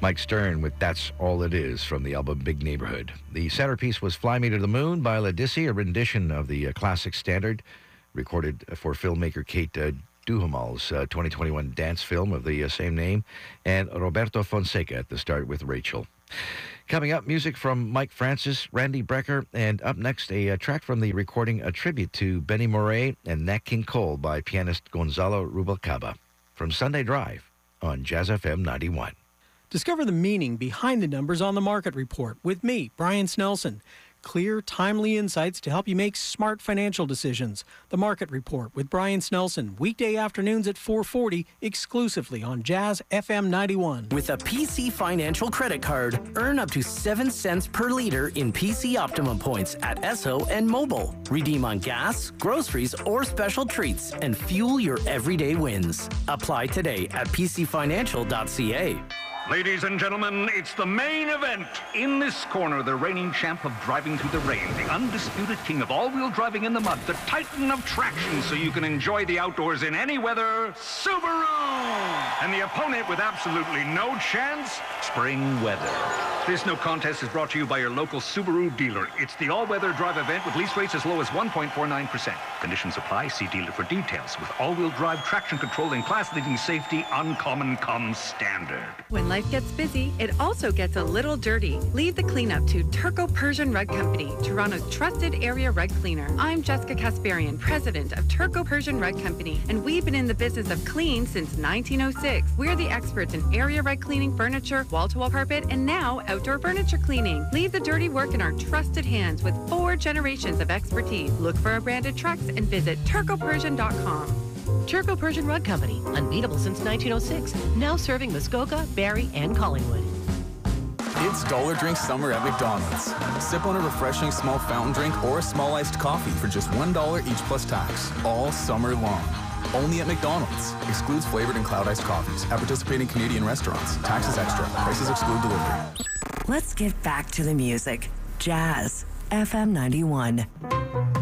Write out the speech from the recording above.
Mike Stern with That's All It Is from the album Big Neighborhood. The centerpiece was Fly Me to the Moon by Ledisi, a rendition of the classic standard recorded for filmmaker Kate Duhamel's 2021 dance film of the same name, and Roberto Fonseca at the start with Rachel. Coming up, music from Mike Francis, Randy Brecker, and up next, a track from the recording, a tribute to Benny Moré and Nat King Cole by pianist Gonzalo Rubalcaba from Sunday Drive on Jazz FM 91. Discover the meaning behind the numbers on the Market Report with me, Brian Snelson. Clear, timely insights to help you make smart financial decisions. The Market Report with Brian Snelson, weekday afternoons at 4:40, exclusively on Jazz FM 91. With a PC Financial credit card, earn up to 7 cents per liter in PC Optimum points at Esso and Mobile. Redeem on gas, groceries, or special treats, and fuel your everyday wins. Apply today at pcfinancial.ca. Ladies and gentlemen, it's the main event. In this corner, the reigning champ of driving through the rain, the undisputed king of all-wheel driving in the mud, the titan of traction so you can enjoy the outdoors in any weather, Subaru! And the opponent with absolutely no chance, spring weather. This no contest is brought to you by your local Subaru dealer. It's the all-weather drive event with lease rates as low as 1.49%. Conditions apply. See dealer for details. With all-wheel drive traction control and class-leading safety, uncommon comes standard. When life gets busy, it also gets a little dirty. Leave the cleanup to Turco Persian Rug Company, Toronto's trusted area rug cleaner. I'm Jessica Kasparian, president of Turco Persian Rug Company, and we've been in the business of clean since 1906. We're the experts in area rug cleaning, furniture, wall-to-wall carpet, and now outdoor furniture cleaning. Leave the dirty work in our trusted hands with 4 generations of expertise. Look for our branded trucks and visit turcopersian.com. Turco Persian Rug Company, unbeatable since 1906, now serving Muskoka, Barrie, and Collingwood. It's Dollar Drink Summer at McDonald's. Sip on a refreshing small fountain drink or a small iced coffee for just $1 each plus tax, all summer long. Only at McDonald's. Excludes flavored and cloud iced coffees at participating Canadian restaurants. Taxes extra. Prices exclude delivery. Let's get back to the music. Jazz FM 91.